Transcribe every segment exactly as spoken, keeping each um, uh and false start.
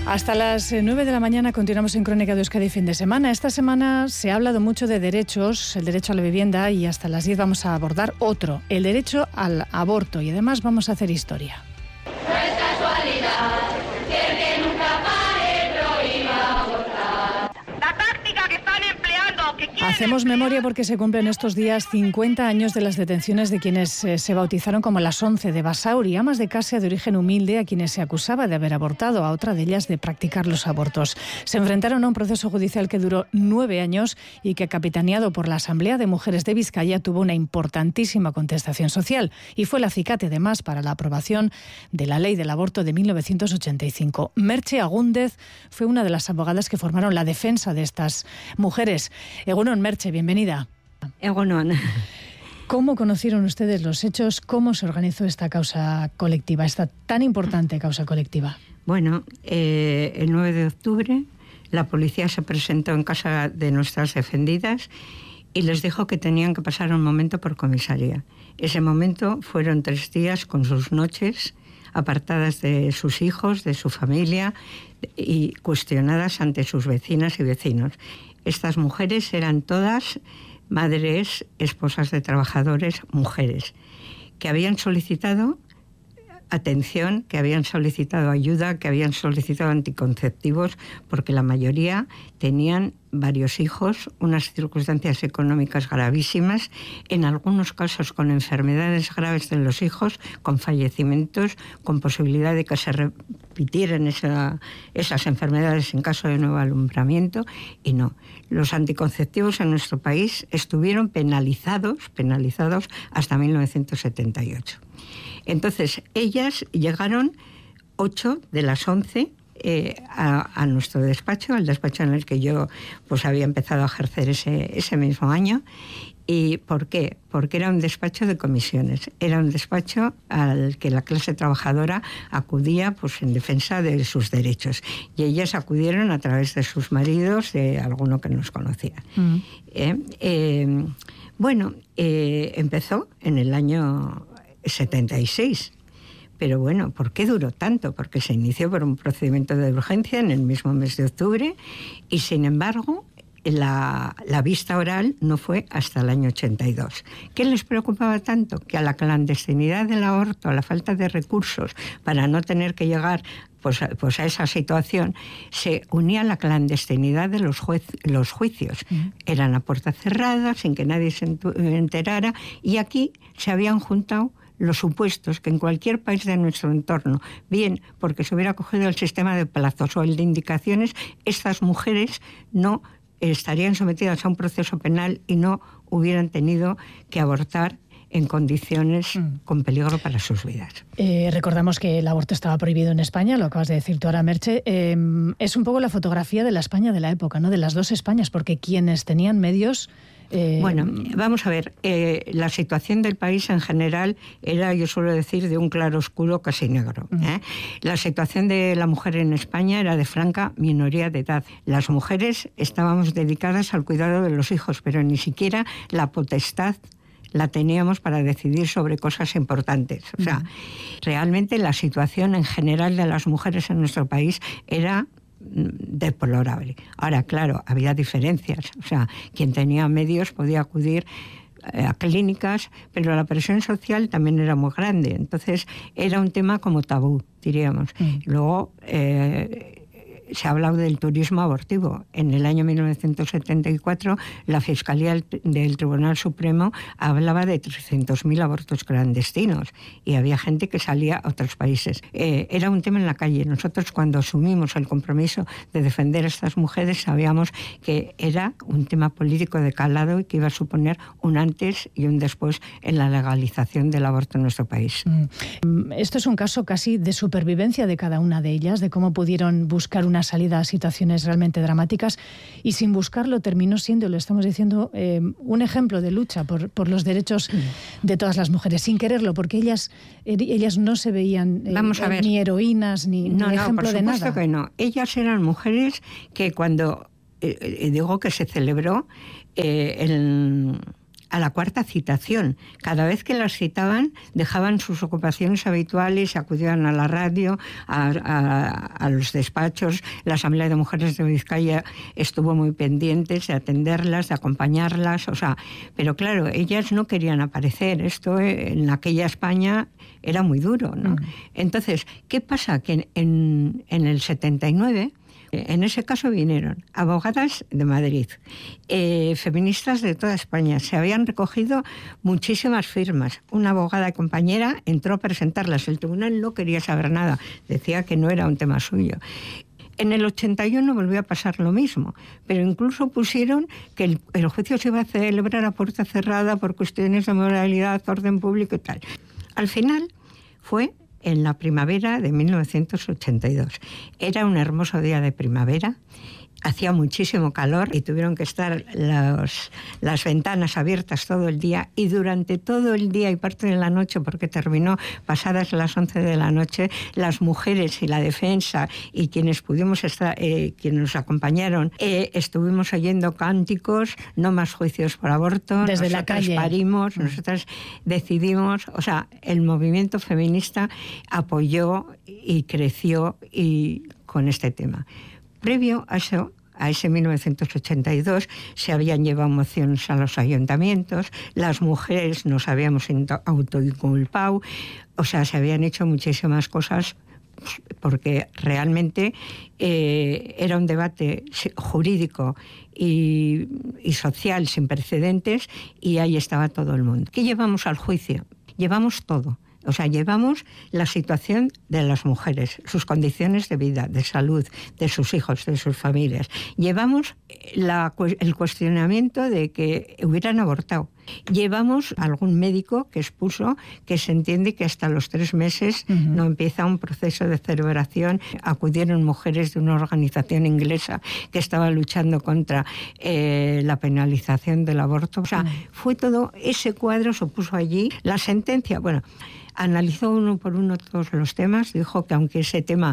Hasta las nueve de la mañana continuamos en Crónica de Euskadi fin de semana. Esta semana se ha hablado mucho de derechos, el derecho a la vivienda, y hasta las diez vamos a abordar otro, el derecho al aborto, y además vamos a hacer historia. No es casualidad que el que nunca pare prohíba abortar. La táctica que están empleando, que quieren Hacemos memoria porque se cumplen estos días cincuenta años de las detenciones de quienes eh, se bautizaron como las once de Basauri, amas de casa de origen humilde a quienes se acusaba de haber abortado, a otra de ellas de practicar los abortos. Se enfrentaron a un proceso judicial que duró nueve años y que, capitaneado por la Asamblea de Mujeres de Vizcaya, tuvo una importantísima contestación social y fue el acicate, además, para la aprobación de la Ley del Aborto de mil novecientos ochenta y cinco. Merche Agúndez fue una de las abogadas que formaron la defensa de estas mujeres. Egunon, Merche, bienvenida. Egunon. ¿Cómo conocieron ustedes los hechos? ¿Cómo se organizó esta causa colectiva, esta tan importante causa colectiva? Bueno, eh, el nueve de octubre la policía se presentó en casa de nuestras defendidas y les dijo que tenían que pasar un momento por comisaría. Ese momento fueron tres días con sus noches apartadas de sus hijos, de su familia y cuestionadas ante sus vecinas y vecinos. Estas mujeres eran todas madres, esposas de trabajadores, mujeres, que habían solicitado atención, que habían solicitado ayuda, que habían solicitado anticonceptivos, porque la mayoría tenían varios hijos, unas circunstancias económicas gravísimas, en algunos casos con enfermedades graves de los hijos, con fallecimientos, con posibilidad de que se repitieran esa, esas enfermedades en caso de nuevo alumbramiento, y no. Los anticonceptivos en nuestro país estuvieron penalizados, penalizados hasta mil novecientos setenta y ocho. Entonces, ellas llegaron, ocho de las once, eh, a, a nuestro despacho, al despacho en el que yo pues, había empezado a ejercer ese, ese mismo año. ¿Y por qué? Porque era un despacho de comisiones, era un despacho al que la clase trabajadora acudía pues, en defensa de sus derechos. Y ellas acudieron a través de sus maridos, de alguno que nos conocía. Mm. Eh, eh, bueno, eh, empezó en el año setenta y seis. Pero bueno, ¿por qué duró tanto? Porque se inició por un procedimiento de urgencia en el mismo mes de octubre y, sin embargo, la, la vista oral no fue hasta el año ochenta y dos. ¿Qué les preocupaba tanto? Que a la clandestinidad del aborto, a la falta de recursos para no tener que llegar pues, pues a esa situación, se unía la clandestinidad de los, juez, los juicios. Uh-huh. Eran a puerta cerrada, sin que nadie se enterara, y aquí se habían juntado los supuestos que en cualquier país de nuestro entorno, bien porque se hubiera cogido el sistema de plazos o el de indicaciones, estas mujeres no estarían sometidas a un proceso penal y no hubieran tenido que abortar en condiciones mm. con peligro para sus vidas. Eh, recordamos que el aborto estaba prohibido en España, lo acabas de decir tú ahora, Merche. Eh, es un poco la fotografía de la España de la época, ¿no? De las dos Españas, porque quienes tenían medios... Eh... Bueno, vamos a ver, eh, la situación del país en general era, yo suelo decir, de un claro oscuro casi negro. ¿eh? La situación de la mujer en España era de franca minoría de edad. Las mujeres estábamos dedicadas al cuidado de los hijos, pero ni siquiera la potestad la teníamos para decidir sobre cosas importantes. O sea, uh-huh. realmente la situación en general de las mujeres en nuestro país era deplorable. Ahora, claro, había diferencias. O sea, quien tenía medios podía acudir a clínicas, pero la presión social también era muy grande. Entonces, era un tema como tabú, diríamos. Mm. Luego, eh, se ha hablado del turismo abortivo. En el año mil novecientos setenta y cuatro, la Fiscalía del Tribunal Supremo hablaba de trescientos mil abortos clandestinos y había gente que salía a otros países. Eh, era un tema en la calle. Nosotros, cuando asumimos el compromiso de defender a estas mujeres, sabíamos que era un tema político de calado y que iba a suponer un antes y un después en la legalización del aborto en nuestro país. Esto es un caso casi de supervivencia de cada una de ellas, de cómo pudieron buscar una salida a situaciones realmente dramáticas y sin buscarlo terminó siendo, lo estamos diciendo, eh, un ejemplo de lucha por, por los derechos de todas las mujeres, sin quererlo, porque ellas, ellas no se veían eh, Vamos a ver. ni heroínas ni, no, ni no, ejemplo de nada. Por supuesto que no. Ellas eran mujeres que cuando, eh, digo que se celebró eh, el... a la cuarta citación. Cada vez que las citaban, dejaban sus ocupaciones habituales, acudían a la radio, a, a, a los despachos. La Asamblea de Mujeres de Vizcaya estuvo muy pendiente de atenderlas, de acompañarlas, o sea, pero claro, ellas no querían aparecer. Esto en aquella España era muy duro, ¿no? Mm. Entonces, ¿qué pasa? Que en, en, en el setenta y nueve... En ese caso vinieron abogadas de Madrid, eh, feministas de toda España. Se habían recogido muchísimas firmas. Una abogada compañera entró a presentarlas. El tribunal no quería saber nada. Decía que no era un tema suyo. En el ochenta y uno volvió a pasar lo mismo, pero incluso pusieron que el, el juicio se iba a celebrar a puerta cerrada por cuestiones de moralidad, orden público y tal. Al final fue en la primavera de mil novecientos ochenta y dos. Era un hermoso día de primavera, hacía muchísimo calor y tuvieron que estar los, las ventanas abiertas todo el día, y durante todo el día y parte de la noche, porque terminó pasadas las once de la noche, las mujeres y la defensa y quienes pudimos estar, eh, quienes nos acompañaron, eh, estuvimos oyendo cánticos, no más juicios por aborto. Desde la calle. Parimos, nosotras decidimos, o sea, el movimiento feminista apoyó y creció y con este tema. Previo a eso, a ese mil novecientos ochenta y dos, se habían llevado mociones a los ayuntamientos, las mujeres nos habíamos autoinculpado, o sea, se habían hecho muchísimas cosas porque realmente eh, era un debate jurídico y, y social sin precedentes, y ahí estaba todo el mundo. ¿Qué llevamos al juicio? Llevamos todo. O sea, llevamos la situación de las mujeres, sus condiciones de vida, de salud, de sus hijos, de sus familias. Llevamos la, el cuestionamiento de que hubieran abortado. Llevamos algún médico que expuso que se entiende que hasta los tres meses uh-huh. no empieza un proceso de celebración. Acudieron mujeres de una organización inglesa que estaba luchando contra eh, la penalización del aborto. O sea, uh-huh. fue todo ese cuadro, se puso allí. La sentencia, bueno, analizó uno por uno todos los temas, dijo que aunque ese tema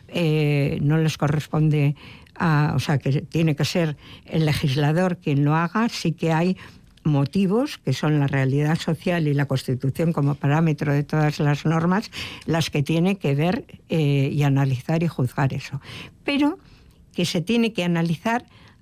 eh, no les corresponde, a, o sea, que tiene que ser el legislador quien lo haga, sí que hay motivos, que son la realidad social y la Constitución como parámetro de todas las normas, las que tiene que ver eh, y analizar y juzgar eso. Pero que se tiene que analizar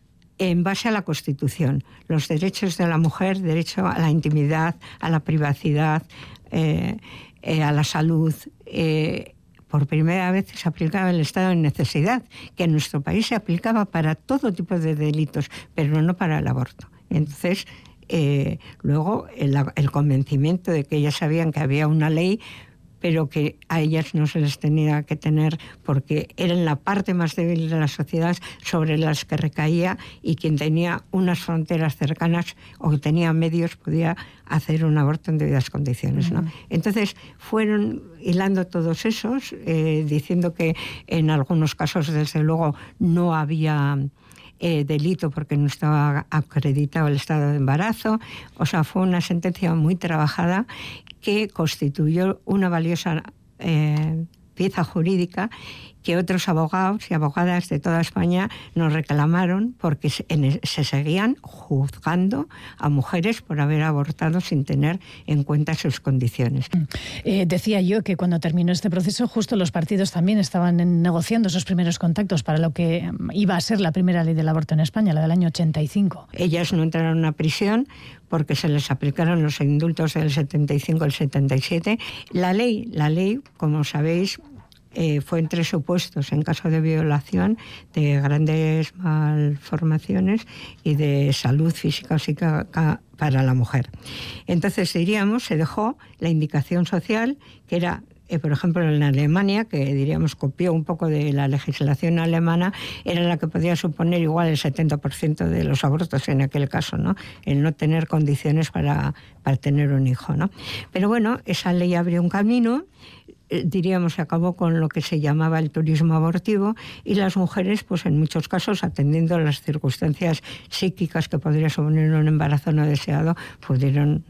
en base a la Constitución, los derechos de la mujer, derecho a la intimidad, a la privacidad, eh, eh, a la salud. Eh, por primera vez se aplicaba el estado de necesidad, que en nuestro país se aplicaba para todo tipo de delitos, pero no para el aborto. Entonces, eh, luego el, el convencimiento de que ellas sabían que había una ley, pero que a ellas no se les tenía que tener porque eran la parte más débil de la sociedad sobre las que recaía, y quien tenía unas fronteras cercanas o que tenía medios podía hacer un aborto en debidas condiciones, ¿no? Uh-huh. Entonces fueron hilando todos esos, eh, diciendo que en algunos casos desde luego no había Eh, delito porque no estaba acreditado el estado de embarazo. O sea, fue una sentencia muy trabajada que constituyó una valiosa eh, pieza jurídica que otros abogados y abogadas de toda España nos reclamaron porque se, en, se seguían juzgando a mujeres por haber abortado sin tener en cuenta sus condiciones. Eh, decía yo que cuando terminó este proceso, justo los partidos también estaban negociando esos primeros contactos para lo que iba a ser la primera ley del aborto en España, la del año ochenta y cinco. Ellas no entraron a prisión porque se les aplicaron los indultos del setenta y cinco al setenta y siete. La ley, la ley, como sabéis, Eh, fue en tres supuestos: en caso de violación, de grandes malformaciones y de salud física o psíquica para la mujer. Entonces, diríamos, se dejó la indicación social, que era, eh, por ejemplo, en Alemania, que diríamos copió un poco de la legislación alemana, era la que podía suponer igual el setenta por ciento de los abortos en aquel caso, ¿no? El no tener condiciones para, para tener un hijo, ¿no? Pero bueno, esa ley abrió un camino. Diríamos, se acabó con lo que se llamaba el turismo abortivo, y las mujeres, pues en muchos casos, atendiendo a las circunstancias psíquicas que podría suponer un embarazo no deseado, pudieron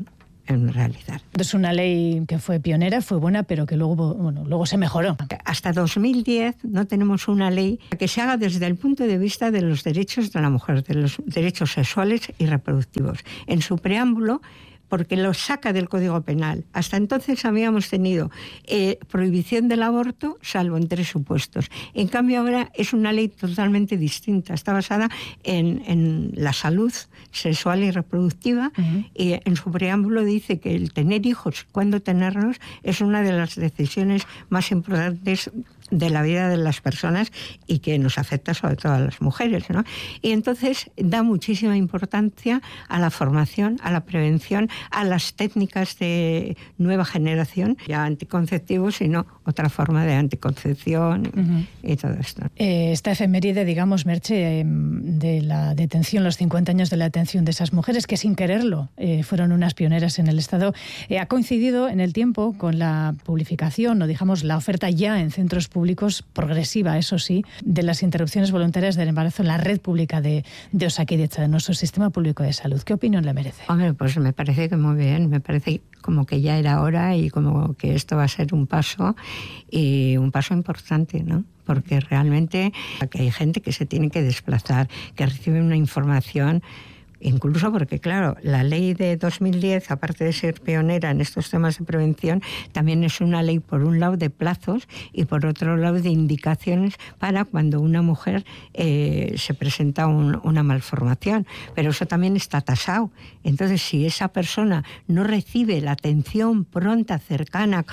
en realidad. Es una ley que fue pionera, fue buena, pero que luego, bueno, luego se mejoró. Hasta dos mil diez no tenemos una ley que se haga desde el punto de vista de los derechos de la mujer, de los derechos sexuales y reproductivos. En su preámbulo, porque lo saca del Código Penal. Hasta entonces habíamos tenido eh, prohibición del aborto, salvo en tres supuestos. En cambio ahora es una ley totalmente distinta. Está basada en, en la salud sexual y reproductiva, uh-huh. y en su preámbulo dice que el tener hijos, cuándo tenerlos, es una de las decisiones más importantes de la vida de las personas y que nos afecta sobre todo a las mujeres, ¿no? Y entonces da muchísima importancia a la formación, a la prevención, a las técnicas de nueva generación, ya anticonceptivos, sino otra forma de anticoncepción, uh-huh. y todo esto. Eh, esta efeméride, digamos, Merche, eh, de la detención, los cincuenta años de la detención de esas mujeres que sin quererlo eh, fueron unas pioneras en el Estado, eh, ha coincidido en el tiempo con la publicación, o digamos la oferta ya en centros públicos, progresiva, eso sí, de las interrupciones voluntarias del embarazo en la red pública de, de Osakidetza, de nuestro sistema público de salud. ¿Qué opinión le merece? Hombre, pues me parece que muy bien, me parece como que ya era hora y como que esto va a ser un paso, y un paso importante, ¿no? Porque realmente aquí hay gente que se tiene que desplazar, que recibe una información. Incluso porque, claro, la ley de dos mil diez, aparte de ser pionera en estos temas de prevención, también es una ley, por un lado, de plazos y por otro lado, de indicaciones para cuando una mujer eh, se presenta un, una malformación. Pero eso también está tasado. Entonces, si esa persona no recibe la atención pronta, cercana,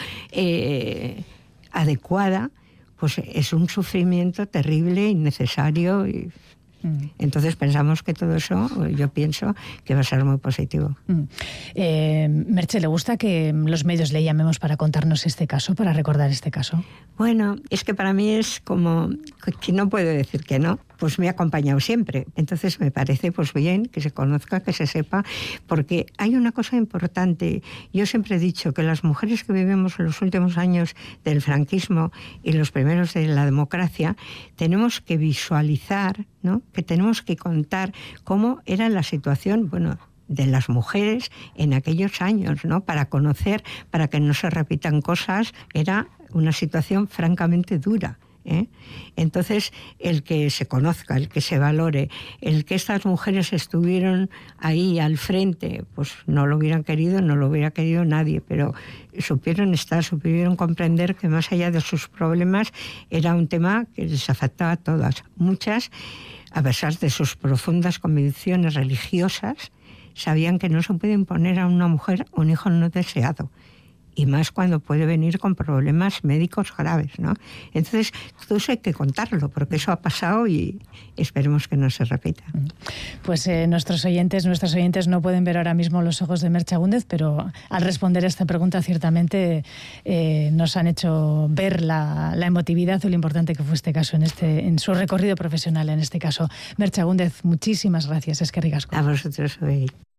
eh, adecuada, pues es un sufrimiento terrible, innecesario y... Entonces pensamos que todo eso, yo pienso que va a ser muy positivo. Mm. Eh, Merche, ¿le gusta que los medios le llamemos para contarnos este caso, para recordar este caso? Bueno, es que para mí es como que no puedo decir que no, pues me ha acompañado siempre. Entonces me parece pues bien que se conozca, que se sepa, porque hay una cosa importante. Yo siempre he dicho que las mujeres que vivimos en los últimos años del franquismo y los primeros de la democracia, tenemos que visualizar, ¿no?, que tenemos que contar cómo era la situación, bueno, de las mujeres en aquellos años, ¿no? Para conocer, para que no se repitan cosas, era una situación francamente dura, ¿eh? Entonces, el que se conozca, el que se valore, el que estas mujeres estuvieron ahí al frente, pues no lo hubieran querido, no lo hubiera querido nadie, pero supieron estar, supieron comprender que más allá de sus problemas era un tema que les afectaba a todas. Muchas, a pesar de sus profundas convicciones religiosas, sabían que no se puede imponer a una mujer un hijo no deseado. Y más cuando puede venir con problemas médicos graves, ¿no? Entonces, todo eso hay que contarlo, porque eso ha pasado y esperemos que no se repita. Pues eh, nuestros oyentes, nuestras oyentes no pueden ver ahora mismo los ojos de Merche Agúndez, pero al responder a esta pregunta ciertamente eh, nos han hecho ver la, la emotividad o lo importante que fue este caso en, este, en su recorrido profesional en este caso. Merche Agúndez, muchísimas gracias. Eskerrik asko. A vosotros, hoy.